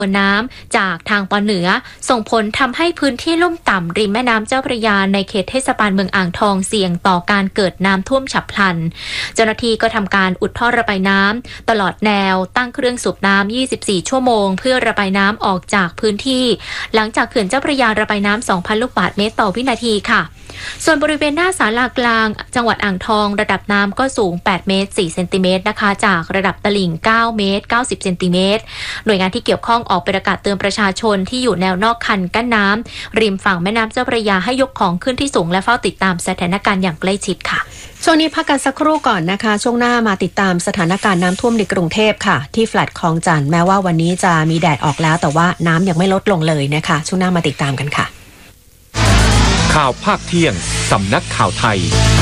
มวลน้ำจากทางตอนเหนือส่งผลทำให้พื้นที่ลุ่มต่ำริมแม่น้ำเจ้าพระยาในเขตเทศบาลเมืองอ่างทองเสี่ยงต่อการเกิดน้ำท่วมฉับพลันเจ้าหน้าที่ก็ทำการอุดท่อระบายน้ำตลอดแนวตั้งเครื่องสูบน้ำ24ชั่วโมงเพื่อระบายน้ำออกจากพื้นที่หลังจากเขื่อนเจ้าพระยาระบายน้ำ 2,000 ลูกบาศก์เมตรต่อวินาทีค่ะส่วนบริเวณหน้าศาลากลางจังหวัดอ่างทองระดับน้ำก็สูง8เมตร4เซนติเมตรนะคะจากระดับตลิ่ง9เมตร90เซนติเมตรหน่วยงานที่เกี่ยวข้องออกประกาศเตือนประชาชนที่อยู่แนวนอกคันกั้นน้ำริมฝั่งแม่น้ำเจ้าพระยาให้ยกของขึ้นที่สูงและเฝ้าติดตามสถานการณ์อย่างใกล้ชิดค่ะช่วงนี้พักกันสักครู่ก่อนนะคะช่วงหน้ามาติดตามสถานการณ์น้ำท่วมในกรุงเทพค่ะที่แฟลตคลองจันทน์แม้ว่าวันนี้จะมีแดดออกแล้วแต่ว่าน้ำยังไม่ลดลงเลยนะคะช่วงหน้ามาติดตามกันค่ะข่าวภาคเที่ยงสำนักข่าวไทย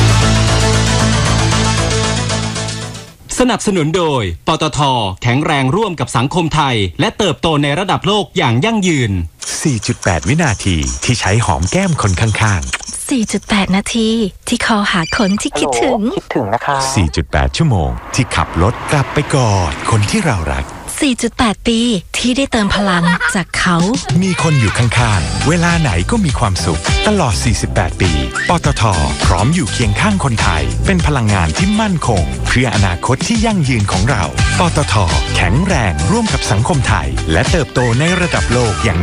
สนับสนุนโดยปตท.แข็งแรงร่วมกับสังคมไทยและเติบโตในระดับโลกอย่างยั่งยืน 4.8 วินาทีที่ใช้หอมแก้มคนข้างๆ 4.8 นาทีที่คอหาคนที่คิดถึงนะคะ 4.8 ชั่วโมงที่ขับรถกลับไปกอดคนที่เรารัก 4.8 ปีที่ได้เติมพลังจากเขามีคนอยู่ข้างๆเวลาไหนก็มีความสุขตลอด48ปีปตท.พร้อมอยู่เคียงข้างคนไทยเป็นพลังงานที่มั่นคงเพื่ออนาคตที่ยั่งยืนของเราปตท.แข็งแรงร่วมกับสังคมไทยและเติบโตในระดับโลกอย่าง